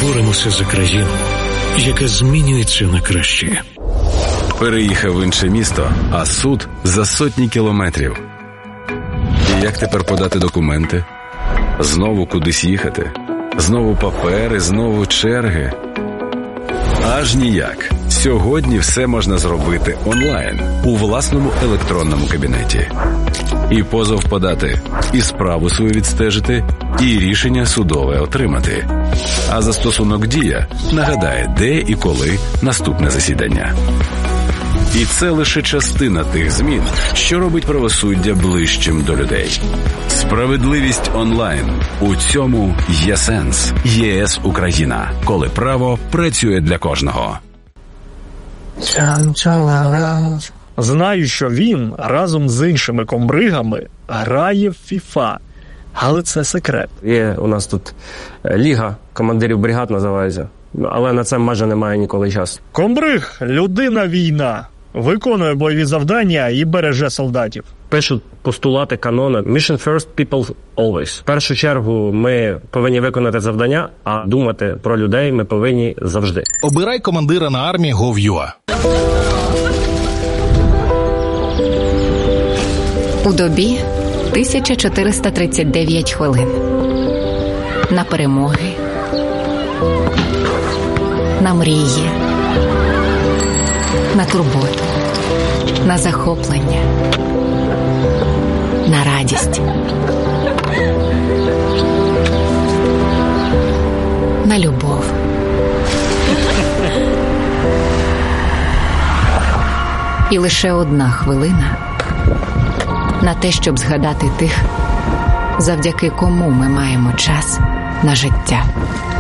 боремося за країну, яка змінюється на краще. Переїхав в інше місто, а суд за сотні кілометрів. І як тепер подати документи? Знову кудись їхати? Знову папери, знову черги? Аж ніяк. Сьогодні все можна зробити онлайн, у власному електронному кабінеті. І позов подати, і справу свою відстежити, і рішення судове отримати. А застосунок «Дія» нагадає, де і коли наступне засідання. І це лише частина тих змін, що робить правосуддя ближчим до людей. Справедливість онлайн. У цьому є сенс. ЄС Україна. Коли право працює для кожного. Знаю, що він разом з іншими комбригами грає в FIFA. Але це секрет. Є у нас тут ліга командирів бригад називається. Але на це майже немає ніколи часу. Комбриг – людина-війна. Виконує бойові завдання і береже солдатів. Пишуть постулати канону «Mission first, people always». В першу чергу ми повинні виконати завдання, а думати про людей ми повинні завжди. Обирай командира на армії Gov.ua. У добі 1439 хвилин. На перемоги, на мрії, на турботу, на захоплення, на радість, на любов. І лише 1 хвилина на те, щоб згадати тих, завдяки кому ми маємо час на життя.